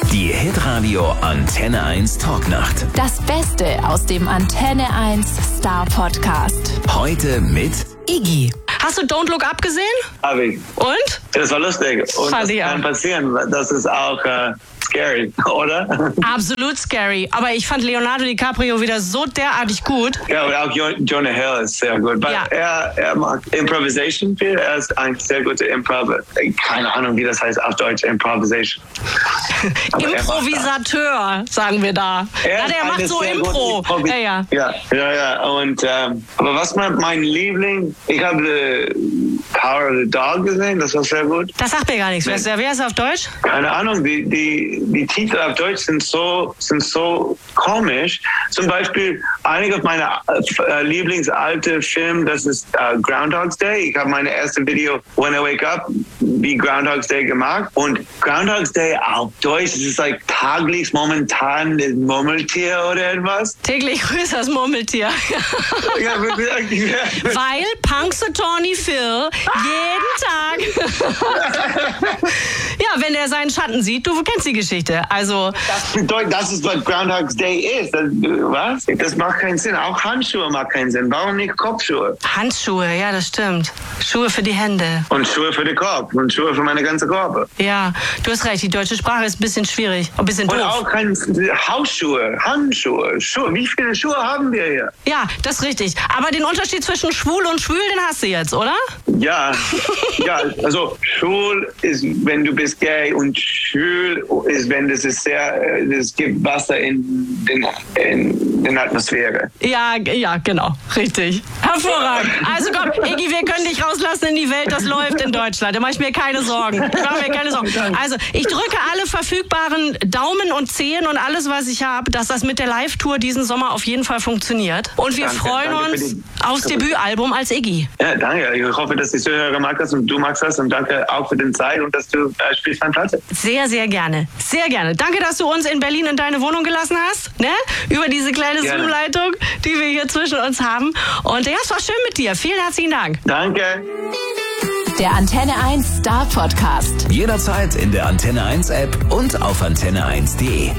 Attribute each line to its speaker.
Speaker 1: Die Hitradio Antenne 1 Talknacht.
Speaker 2: Das Beste aus dem Antenne 1 Star Podcast.
Speaker 1: Heute mit
Speaker 2: Iggy.
Speaker 3: Hast du Don't Look Up gesehen?
Speaker 4: Hab ich.
Speaker 3: Und?
Speaker 4: Das war lustig. Und
Speaker 3: Fand
Speaker 4: das
Speaker 3: ich
Speaker 4: kann
Speaker 3: auch.
Speaker 4: passieren. Das ist auch scary, oder?
Speaker 3: Absolut scary. Aber ich fand Leonardo DiCaprio wieder so derartig gut.
Speaker 4: Ja, und auch Jonah Hill ist sehr gut. Weil
Speaker 3: Ja.
Speaker 4: er mag Improvisation viel. Er ist ein sehr guter Improvisator. Keine Ahnung, wie das heißt auf Deutsch, Improvisation. Aber er macht
Speaker 3: Improvisateur, sagen wir da.
Speaker 4: Er
Speaker 3: Ja,
Speaker 4: ist
Speaker 3: der macht
Speaker 4: eine
Speaker 3: so
Speaker 4: sehr
Speaker 3: Impro.
Speaker 4: gute Ja. Und aber was mein Liebling? Ich habe Power of the Dog gesehen. Das war sehr gut.
Speaker 3: Das sagt mir gar nichts.
Speaker 4: Nee.
Speaker 3: Wer ist auf Deutsch?
Speaker 4: Keine Ahnung, die Titel auf Deutsch sind so komisch. Zum Beispiel, einige meiner Lieblingsalte Filme, das ist Groundhog's Day. Ich habe meine erste Video, When I Wake Up, wie Groundhog's Day gemacht. Und Groundhog's Day auf Deutsch, das ist like täglich, momentan, das Murmeltier oder etwas.
Speaker 3: Täglich grüßt das Murmeltier.
Speaker 4: Ja,
Speaker 3: Weil Punxsutawney Phil jeden Tag, ja, wenn er seinen Schatten sieht, du kennst die Geschichte. Also
Speaker 4: das bedeutet, das ist, was Groundhog's Day ist. Was? Das macht keinen Sinn. Auch Handschuhe macht keinen Sinn. Warum nicht Kopfschuhe?
Speaker 3: Handschuhe, ja, das stimmt. Schuhe für die Hände.
Speaker 4: Und Schuhe für den Kopf. Und Schuhe für meine ganze Körper.
Speaker 3: Ja, du hast recht, die deutsche Sprache ist ein bisschen schwierig, ein bisschen
Speaker 4: Und
Speaker 3: doof.
Speaker 4: auch keine Hausschuhe, Handschuhe, Schuhe. Wie viele Schuhe haben wir hier?
Speaker 3: Ja, das ist richtig. Aber den Unterschied zwischen schwul und schwül, den hast du jetzt, oder?
Speaker 4: Ja, also schwul ist, wenn du bist gay, und schwül ist, wenn es gibt Wasser in den Atmosphäre.
Speaker 3: Ja, genau, richtig. Hervorragend. Also komm, Iggy, wir können dich rauslassen in die Welt, das läuft in Deutschland. Da mache ich mir keine Sorgen. Also, ich drücke alle verfügbaren Daumen und Zehen und alles, was ich habe, dass das mit der Live-Tour diesen Sommer auf jeden Fall funktioniert. Und wir freuen uns aufs Debütalbum als Iggy.
Speaker 4: Ja, danke. Ich hoffe, dass die Zuhörer mag das und du magst das, und danke auch für den Zeit und dass du spielst meine Platte.
Speaker 3: Sehr, sehr gerne. Sehr gerne. Danke, dass du uns in Berlin in deine Wohnung gelassen hast, ne? Über diese kleine
Speaker 4: Gerne.
Speaker 3: Zoom-Leitung, die wir hier zwischen uns haben. Und ja, es war schön mit dir. Vielen herzlichen Dank.
Speaker 4: Danke.
Speaker 2: Der Antenne 1 Star Podcast.
Speaker 1: jederzeit in der Antenne 1 App und auf antenne1.de.